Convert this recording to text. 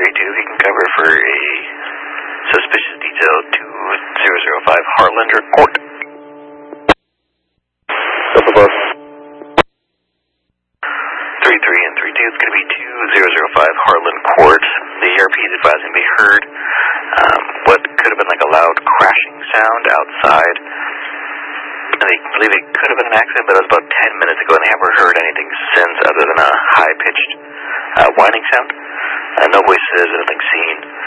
2, if you can cover for a suspicious detail 2005 Harlander Court. Double bus. 33 and 32, it's going to be 2005 Harlan Court. The ERP is advising to be heard what could have been like a loud crashing sound outside. And they believe it could have been an accident, but it was about 10 minutes ago, and they haven't heard anything since other than a high-pitched whining sound. No voices, nothing seen.